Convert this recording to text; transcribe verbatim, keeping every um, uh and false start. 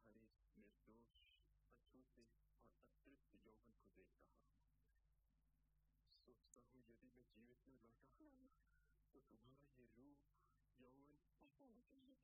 तुम्हारे निर्दोष, अछूते और अतृप्त यौवन को देख रहा हूँ। सोचता हूँ यदि मैं जीवित में लौटा तो तुम्हारा ये रूप, यौवन